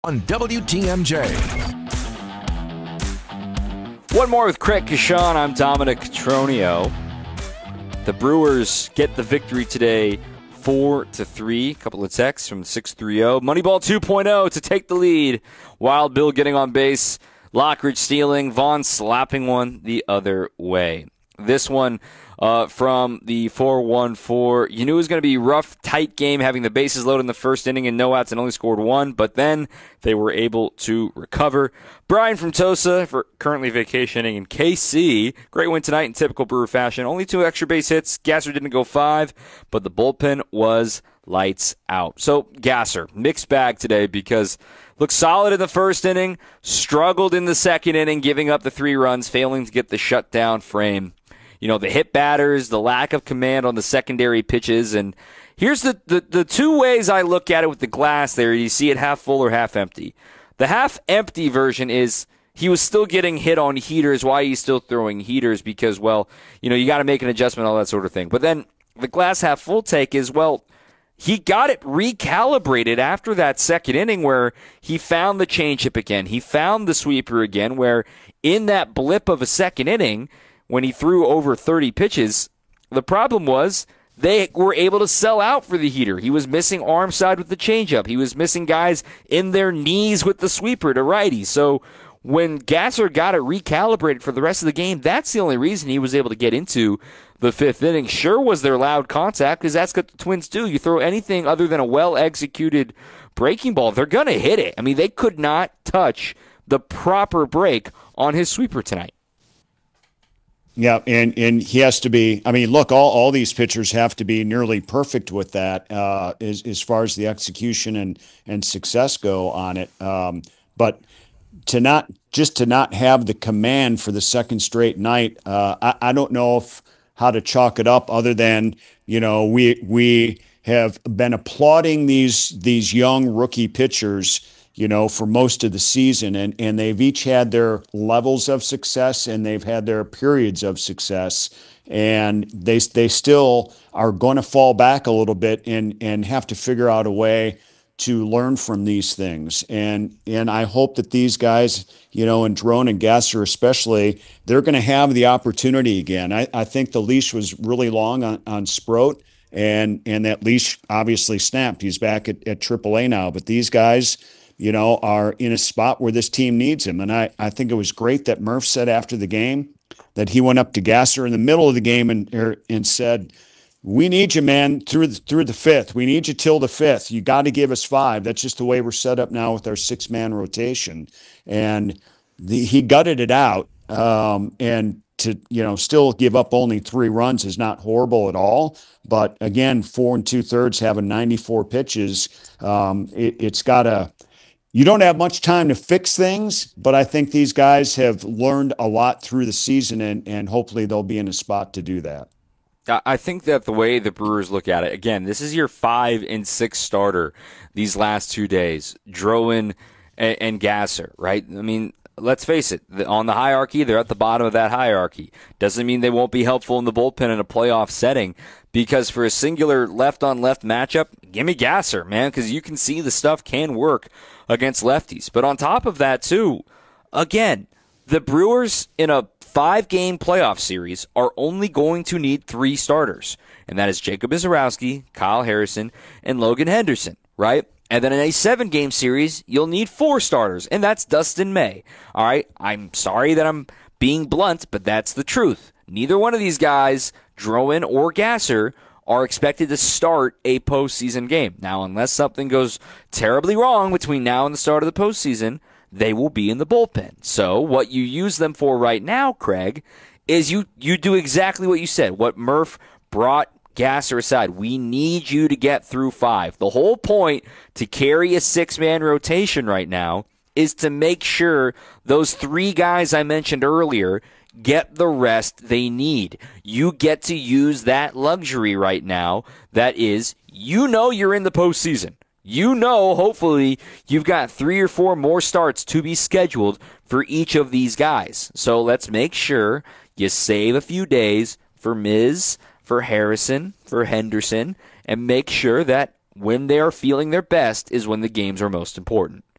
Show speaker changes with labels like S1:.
S1: on WTMJ.
S2: One more with Craig Kashan. I'm Dominic Tronio. The Brewers get the victory today, 4-3. A couple of texts from 630. Moneyball 2.0 to take the lead. Wild Bill getting on base. Lockridge stealing. Vaughn slapping one the other way. This one from the 414. You knew it was going to be a rough, tight game, having the bases loaded in the first inning and no outs and only scored one, but then they were able to recover. Brian from Tosa, currently vacationing in KC. Great win tonight in typical Brewer fashion. Only 2 extra base hits. Gasser didn't go 5, but the bullpen was lights out. So Gasser, mixed bag today because looked solid in the first inning, struggled in the second inning, giving up the 3 runs, failing to get the shutdown frame. You know, the hit batters, the lack of command on the secondary pitches. And here's the 2 ways I look at it with the glass there. You see it half full or half empty. The half empty version is he was still getting hit on heaters. Why he's still throwing heaters? Because, well, you know, you got to make an adjustment, all that sort of thing. But then the glass half full take is, well, he got it recalibrated after that second inning where he found the changeup again. He found the sweeper again, where in that blip of a second inning, when he threw over 30 pitches, the problem was they were able to sell out for the heater. He was missing arm side with the changeup. He was missing guys in their knees with the sweeper to righty. So when Gasser got it recalibrated for the rest of the game, that's the only reason he was able to get into the 5th inning. Sure was there loud contact, because that's what the Twins do. You throw anything other than a well-executed breaking ball, they're going to hit it. I mean, they could not touch the proper break on his sweeper tonight.
S3: Yeah, and he has to be. I mean, look, all these pitchers have to be nearly perfect with that as far as the execution and success go on it. But to not have the command for the second straight night, I don't know how to chalk it up other than, you know, we have been applauding these young rookie pitchers, you know, for most of the season, and they've each had their levels of success and they've had their periods of success, and they still are going to fall back a little bit and have to figure out a way to learn from these things. And I hope that these guys, you know, and Drone and Gasser especially, they're going to have the opportunity again. I think the leash was really long on Sproat, and that leash obviously snapped. He's back at AAA now, but these guys, you know, are in a spot where this team needs him. And I think it was great that Murph said after the game that he went up to Gasser in the middle of the game and said, "We need you, man, through the 5th. We need you till the 5th. You got to give us 5. That's just the way we're set up now with our 6-man rotation." And he gutted it out. And to, you know, still give up only 3 runs is not horrible at all. But again, 4 2/3 having 94 pitches, it's got to. You don't have much time to fix things, but I think these guys have learned a lot through the season, and hopefully they'll be in a spot to do that.
S2: I think that the way the Brewers look at it, again, this is your 5 and 6 starter these last 2 days, Drowan and Gasser, right? I mean, let's face it, on the hierarchy, they're at the bottom of that hierarchy. Doesn't mean they won't be helpful in the bullpen in a playoff setting, because for a singular left-on-left matchup, give me Gasser, man, because you can see the stuff can work against lefties. But on top of that, too, again, the Brewers in a 5-game playoff series are only going to need 3 starters, and that is Jacob Isarowski, Kyle Harrison, and Logan Henderson, right? And then in a 7-game series, you'll need 4 starters, and that's Dustin May. All right, I'm sorry that I'm being blunt, but that's the truth. Neither one of these guys, Drowan or Gasser, are expected to start a postseason game. Now, unless something goes terribly wrong between now and the start of the postseason, they will be in the bullpen. So what you use them for right now, Craig, is you do exactly what you said, what Murph brought Gasser aside. We need you to get through 5. The whole point to carry a 6-man rotation right now is to make sure those 3 guys I mentioned earlier get the rest they need. You get to use that luxury right now. That is, you know you're in the postseason. You know, hopefully, you've got 3 or 4 more starts to be scheduled for each of these guys. So let's make sure you save a few days for Miz, for Harrison, for Henderson, and make sure that when they are feeling their best is when the games are most important.